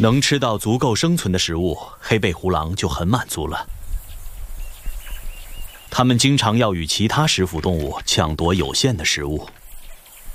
能吃到足够生存的食物，黑背狐狼就很满足了。它们经常要与其他食腐动物抢夺有限的食物。